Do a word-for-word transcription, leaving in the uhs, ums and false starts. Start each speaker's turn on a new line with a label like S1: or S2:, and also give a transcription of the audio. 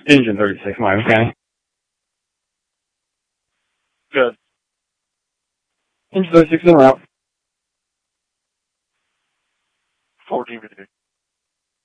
S1: Engine thirty-six, Miami County.
S2: Good.
S1: Engine thirty-six en route.
S2: four D V D.